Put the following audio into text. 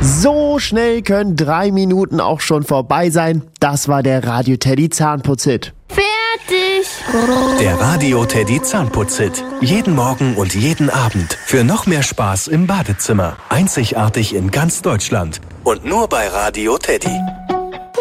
So schnell können 3 Minuten auch schon vorbei sein. Das war der Radio Teddy Zahnputzhit. Fertig! Der Radio Teddy Zahnputzhit. Jeden Morgen und jeden Abend. Für noch mehr Spaß im Badezimmer. Einzigartig in ganz Deutschland. Und nur bei Radio Teddy.